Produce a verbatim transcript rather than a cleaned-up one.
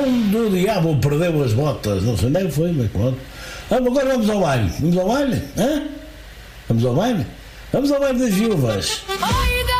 Onde o diabo perdeu as botas? Não sei onde é que foi, mas pronto. Agora vamos ao baile. Vamos ao baile? Hã? Vamos ao baile? Vamos ao baile das viúvas.